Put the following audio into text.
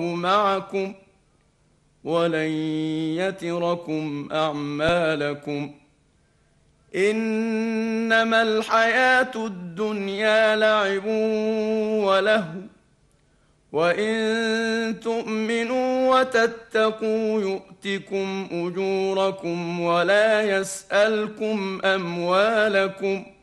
معكم ولن يتركم أعمالكم. إنما الحياة الدنيا لعب ولهو، وإن تؤمنوا وتتقوا يؤتكم أجوركم ولا يسألكم أموالكم.